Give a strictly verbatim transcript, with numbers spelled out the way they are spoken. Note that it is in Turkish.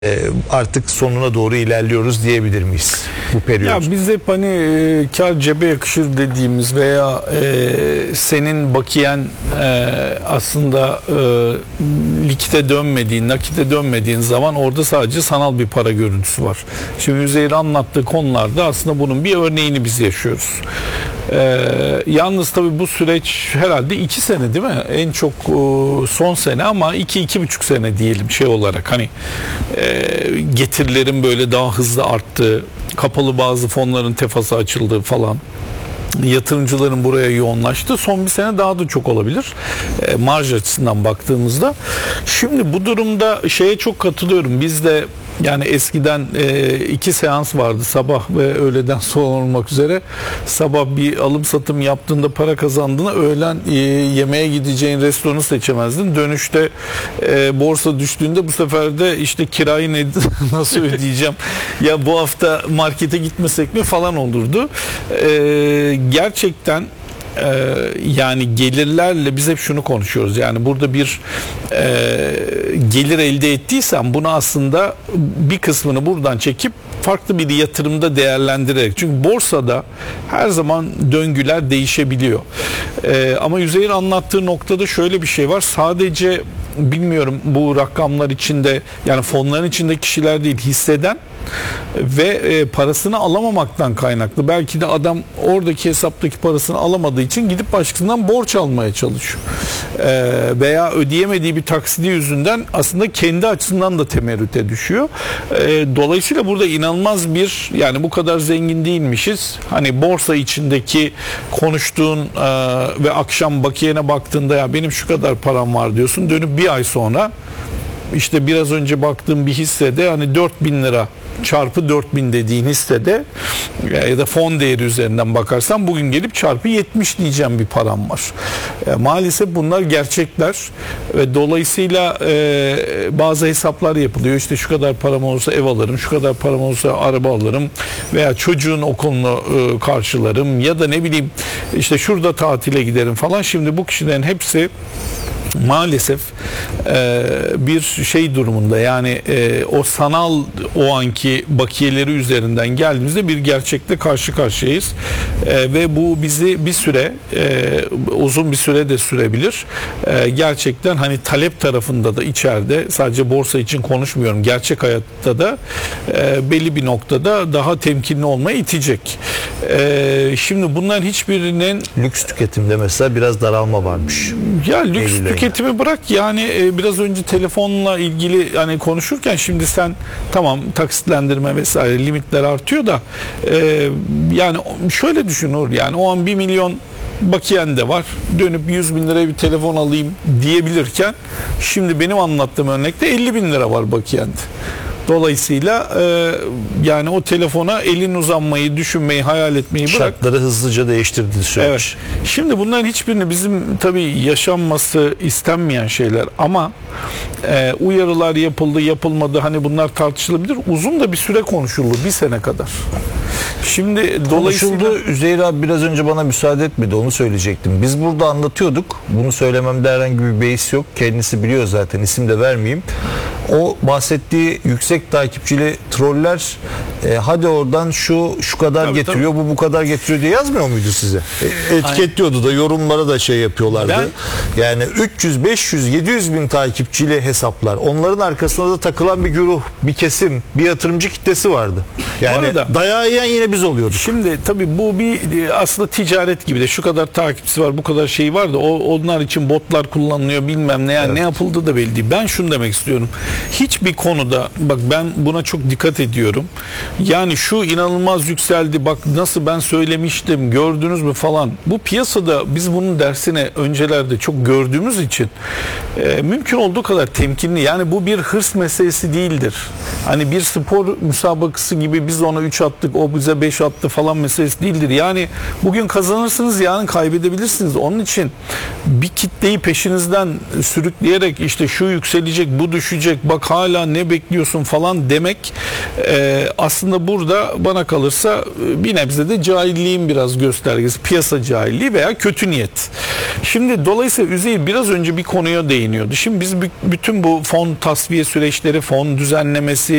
artık sonuna doğru ilerliyoruz diyebilir miyiz bu periyot? Ya biz hep hani e, kar cebe yakışır dediğimiz veya e, senin bakiyen e, aslında e, likite dönmediğin, nakite dönmediğin zaman orada sadece sanal bir para görüntüsü var. Şimdi Üzeyir anlattığı konularda aslında bunun bir örneğini biz yaşıyoruz. Ee, yalnız tabii bu süreç herhalde iki sene değil mi? En çok e, son sene ama iki iki buçuk sene diyelim şey olarak hani e, getirilerin böyle daha hızlı arttığı, kapalı bazı fonların tefası açıldığı falan. Yatırımcıların buraya yoğunlaştı. Son bir sene daha da çok olabilir. E, marj açısından baktığımızda. Şimdi bu durumda şeye çok katılıyorum. Biz de yani eskiden e, iki seans vardı, sabah ve öğleden sonra olmak üzere. Sabah bir alım satım yaptığında para kazandığında öğlen e, yemeğe gideceğin restoranı seçemezdin. Dönüşte e, borsa düştüğünde bu sefer de işte kirayı ne, nasıl ödeyeceğim? Ya bu hafta markete gitmesek mi falan olurdu. E, gerçekten Ee, yani gelirlerle biz hep şunu konuşuyoruz. Yani burada bir e, gelir elde ettiysen bunu aslında bir kısmını buradan çekip farklı bir yatırımda değerlendirerek. Çünkü borsada her zaman döngüler değişebiliyor. Ee, ama Üzeyir anlattığı noktada şöyle bir şey var. Sadece bilmiyorum bu rakamlar içinde yani fonların içinde kişiler değil hisseden ve e, parasını alamamaktan kaynaklı. Belki de adam oradaki hesaptaki parasını alamadığı için gidip başkasından borç almaya çalışıyor. E, veya ödeyemediği bir taksidi yüzünden aslında kendi açısından da temerrüte düşüyor. E, dolayısıyla burada inanılmaz bir yani bu kadar zengin değilmişiz. Hani borsa içindeki konuştuğun e, ve akşam bakiyene baktığında ya benim şu kadar param var diyorsun. Dönüp bir ay sonra işte biraz önce baktığım bir hissede hani dört bin lira çarpı dört bin dediğin hissede ya da fon değeri üzerinden bakarsan bugün gelip çarpı yetmiş diyeceğim bir param var. E, maalesef bunlar gerçekler ve dolayısıyla e, bazı hesaplar yapılıyor. İşte şu kadar param olursa ev alırım, şu kadar param olursa araba alırım veya çocuğun okulunu e, karşılarım ya da ne bileyim işte şurada tatile giderim falan. Şimdi bu kişilerin hepsi maalesef e, bir şey durumunda yani e, o sanal o anki bakiyeleri üzerinden geldiğimizde bir gerçekle karşı karşıyayız e, ve bu bizi bir süre e, uzun bir süre de sürebilir. E, gerçekten hani talep tarafında da içeride sadece borsa için konuşmuyorum gerçek hayatta da e, belli bir noktada daha temkinli olmaya itecek. E, şimdi bunların hiçbirinin lüks tüketimde mesela biraz daralma varmış. Ya lüks Eylül'e. Tüketimi bırak yani e, biraz önce telefonla ilgili yani konuşurken şimdi sen tamam taksitlendirme vesaire limitler artıyor da e, yani şöyle düşünür yani o an bir milyon bakiyen de var dönüp yüz bin liraya bir telefon alayım diyebilirken şimdi benim anlattığım örnekte elli bin lira var bakiyende. Dolayısıyla e, yani o telefona elin uzanmayı, düşünmeyi, hayal etmeyi bırak. Şartları hızlıca değiştirdi süreç. Evet. Şimdi bunların hiçbirini bizim tabii yaşanması istenmeyen şeyler ama e, uyarılar yapıldı, yapılmadı. Hani bunlar tartışılabilir. Uzun da bir süre konuşuldu. Bir sene kadar. Şimdi dolayısıyla konuşuldu. Üzeyir abi biraz önce bana müsaade etmedi. Onu söyleyecektim. Biz burada anlatıyorduk. Bunu söylememde herhangi bir beis yok. Kendisi biliyor zaten. İsim de vermeyeyim. O bahsettiği yüksek takipçili troller e, hadi oradan şu şu kadar tabii, getiriyor tabii. Bu bu kadar getiriyor diye yazmıyor muydu size? E, etiketliyordu Aynen. da yorumlara da şey yapıyorlardı. Ben, yani üç yüz, beş yüz, yedi yüz bin takipçili hesaplar. Onların arkasında da takılan bir güruh, bir kesim, bir yatırımcı kitlesi vardı. Yani arada, dayağı yiyen yine biz oluyorduk. Şimdi tabii bu bir aslında ticaret gibi de şu kadar takipçisi var, bu kadar şey var da o, onlar için botlar kullanılıyor bilmem ne yani evet. Ne yapıldığı da belli değil. Ben şunu demek istiyorum. Hiçbir konuda bak ben buna çok dikkat ediyorum. Yani şu inanılmaz yükseldi bak nasıl ben söylemiştim gördünüz mü falan. Bu piyasada biz bunun dersini öncelerde çok gördüğümüz için e, mümkün olduğu kadar temkinli. Yani bu bir hırs meselesi değildir. Hani bir spor müsabakası gibi biz ona üç attık o bize beş attı falan meselesi değildir. Yani bugün kazanırsınız yarın kaybedebilirsiniz. Onun için bir kitleyi peşinizden sürükleyerek işte şu yükselecek bu düşecek bak hala ne bekliyorsun falan demek e, aslında burada bana kalırsa e, bir nebze de cahilliğin biraz göstergesi, piyasa cahilliği veya kötü niyet. Şimdi dolayısıyla Üzeyir biraz önce bir konuya değiniyordu. Şimdi biz b- bütün bu fon tasfiye süreçleri, fon düzenlemesi,